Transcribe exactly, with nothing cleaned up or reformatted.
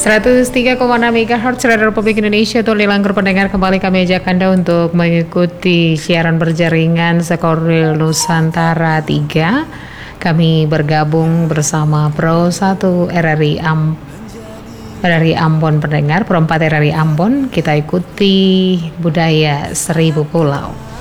seratus tiga koma enam megahertz Radio Republik Indonesia Tuli Langgur pendengar, kembali kami ajak Anda untuk mengikuti siaran berjaringan Sekorwil Nusantara tiga. Kami bergabung bersama Pro satu R R I Am R R I Ambon pendengar, Pro empat R R I Ambon. Kita ikuti budaya Seribu Pulau.